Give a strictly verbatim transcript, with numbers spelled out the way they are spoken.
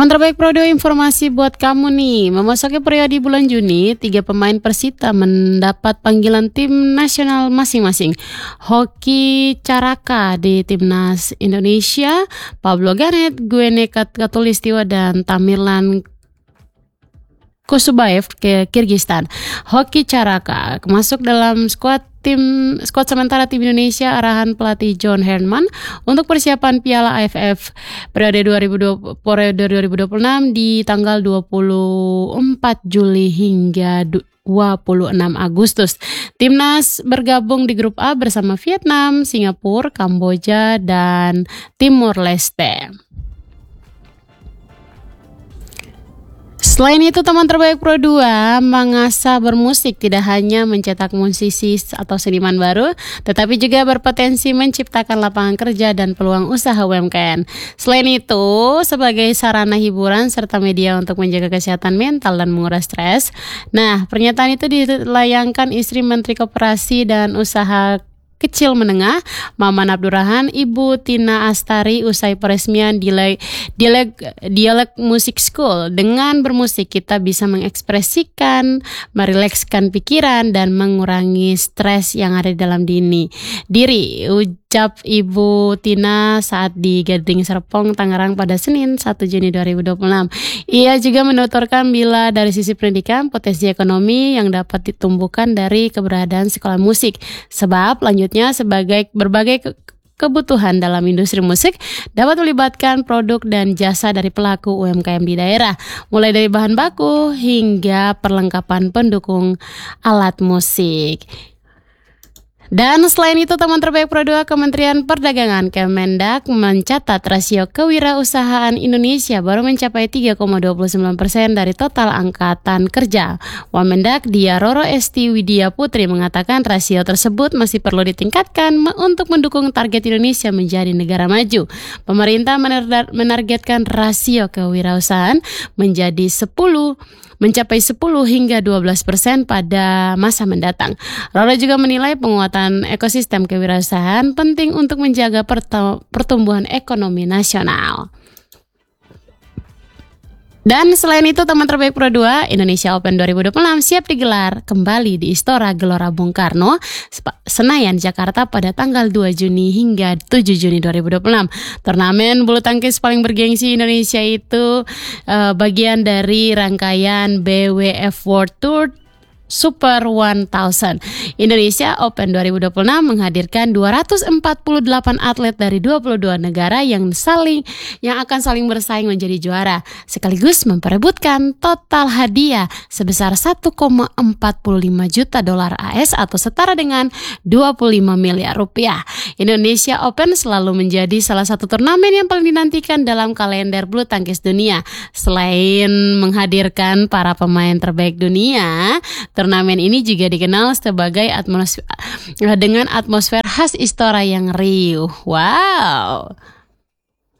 Teman terbaik Pro dua informasi buat kamu nih. Memasuki periode bulan Juni, tiga pemain Persita mendapat panggilan tim nasional masing-masing. Hoki Caraka di Timnas Indonesia, Pablo Ganet, Guene Katulistiwa dan Tamerlan Kusubaev ke Kirgistan. Hoki Caraka masuk dalam skuad tim skuad sementara tim Indonesia arahan pelatih John Herman untuk persiapan Piala A F F periode dua ribu dua puluh, periode dua ribu dua puluh enam di tanggal dua puluh empat Juli hingga dua puluh enam Agustus. Timnas bergabung di grup A bersama Vietnam, Singapura, Kamboja, dan Timur Leste. Selain itu, teman terbaik Pro dua mengasah bermusik tidak hanya mencetak musisi atau seniman baru, tetapi juga berpotensi menciptakan lapangan kerja dan peluang usaha U M K M. Selain itu, sebagai sarana hiburan serta media untuk menjaga kesehatan mental dan menguras stres. Nah, pernyataan itu dilayangkan istri Menteri Koperasi dan Usaha Kecil Menengah, Maman Abdurrahman, Ibu Tina Astari usai peresmian Dialek Dialek Dialek Music School. Dengan bermusik kita bisa mengekspresikan, merilekskan pikiran dan mengurangi stres yang ada di dalam dini diri. Ucap Ibu Tina saat di Gading Serpong, Tangerang pada Senin satu Juni dua ribu dua puluh enam. Ia juga menuturkan bila dari sisi pendidikan, potensi ekonomi yang dapat ditumbuhkan dari keberadaan sekolah musik. Sebab lanjut sebagai berbagai ke- kebutuhan dalam industri musik dapat melibatkan produk dan jasa dari pelaku U M K M di daerah, mulai dari bahan baku hingga perlengkapan pendukung alat musik. Dan selain itu, teman terbaik Pro dua, Kementerian Perdagangan Kemendak mencatat rasio kewirausahaan Indonesia baru mencapai tiga koma dua puluh sembilan persen dari total angkatan kerja. Wamendak Dia Roro Esti Widya Putri mengatakan rasio tersebut masih perlu ditingkatkan untuk mendukung target Indonesia menjadi negara maju. Pemerintah menargetkan rasio kewirausahaan menjadi sepuluh mencapai sepuluh hingga dua belas persen pada masa mendatang. Roro juga menilai penguatan ekosistem kewirausahaan penting untuk menjaga pertumbuhan ekonomi nasional. Dan selain itu, teman terbaik Pro dua, Indonesia Open dua ribu dua puluh enam siap digelar kembali di Istora Gelora Bung Karno, Senayan, Jakarta pada tanggal dua Juni hingga tujuh Juni dua ribu dua puluh enam. Turnamen bulu tangkis paling bergengsi Indonesia itu uh, bagian dari rangkaian B W F World Tour Super seribu. Indonesia Open dua ribu dua puluh enam menghadirkan dua ratus empat puluh delapan atlet dari dua puluh dua negara yang saling yang akan saling bersaing menjadi juara, sekaligus memperebutkan total hadiah sebesar satu koma empat lima juta dolar A S atau setara dengan dua puluh lima miliar rupiah. Indonesia Open selalu menjadi salah satu turnamen yang paling dinantikan dalam kalender bulu tangkis dunia. Selain menghadirkan para pemain terbaik dunia, turnamen ini juga dikenal sebagai atmosfer dengan atmosfer khas Istora yang riuh. Wow.